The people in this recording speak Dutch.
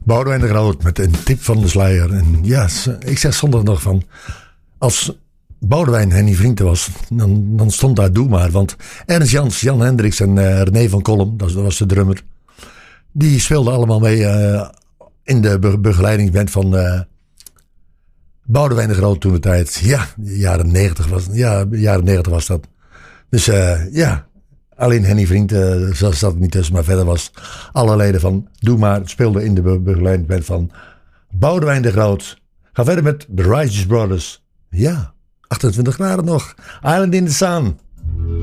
Boudewijn de Groot met een tip van de sluier. En ja, ik zeg zondag nog van... Als Boudewijn Henny Vrienden was, dan stond daar Doe Maar. Want Ernst Jans, Jan Hendricks en René van Kolm, dat was de drummer... Die speelden allemaal mee in de begeleidingsband van Boudewijn de Groot toen de tijd. Ja, jaren 90 was dat. Dus ja... Alleen Henny Vriend zat er niet tussen, maar verder was alle leden van Doe Maar speelden in de begeleidingsband van Boudewijn de Groot. Ga verder met The Righteous Brothers. Ja, 28 graden nog. Island in the Sun.